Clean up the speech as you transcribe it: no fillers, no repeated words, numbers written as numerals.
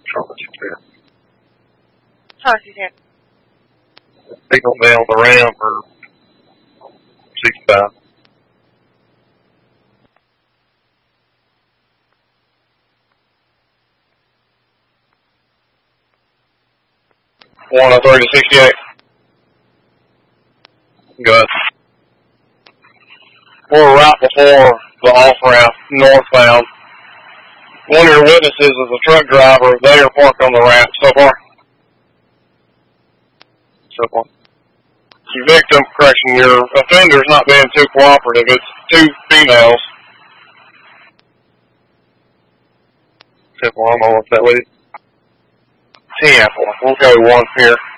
Huh, she said. Signal down the ramp or 65. One on 30 to 68. Good. We're right before the off-ramp, northbound. One of your witnesses is a truck driver. They are parked on the ramp so far. Your victim, correction, your offender's not being too cooperative. It's two females. I'm gonna let that lead. 10. We'll go one here.